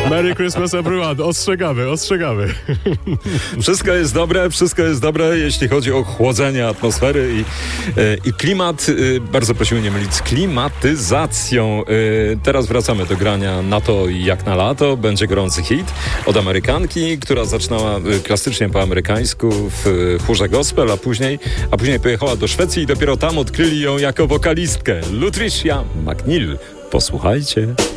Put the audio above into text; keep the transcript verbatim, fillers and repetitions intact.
Merry Christmas everyone. Ostrzegamy, ostrzegamy. Wszystko jest dobre, wszystko jest dobre, jeśli chodzi o chłodzenie atmosfery i, i klimat. Bardzo prosimy nie mylić z klimatyzacją. Teraz wracamy do grania na to jak na lato. Będzie gorący hit od Amerykanki, która zaczynała klasycznie po amerykańsku w chórze gospel, a później, a później pojechała do Szwecji i dopiero tam odkryli ją jako wokalistkę. Lutricia McNeil. Posłuchajcie.